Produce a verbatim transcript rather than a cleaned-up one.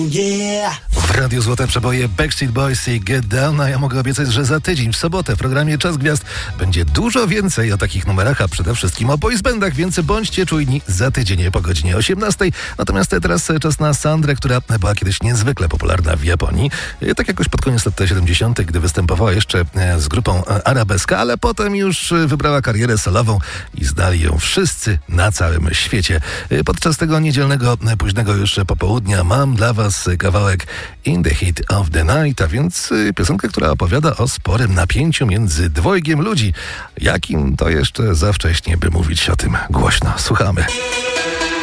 W Radiu Złote Przeboje Backstreet Boys i Get Down, a ja mogę obiecać, że za tydzień w sobotę w programie Czas Gwiazd będzie dużo więcej o takich numerach, a przede wszystkim o boysbandach, więc bądźcie czujni za tydzień po godzinie osiemnastej. Natomiast teraz czas na Sandrę, która była kiedyś niezwykle popularna w Japonii. Tak jakoś pod koniec lat siedemdziesiątych, gdy występowała jeszcze z grupą Arabeska, ale potem już wybrała karierę solową i znali ją wszyscy na całym świecie. Podczas tego niedzielnego, późnego już popołudnia mam dla was kawałek In the Heat of the Night, a więc piosenkę, która opowiada o sporym napięciu między dwojgiem ludzi. Jakim to jeszcze za wcześnie, by mówić o tym głośno. Słuchamy.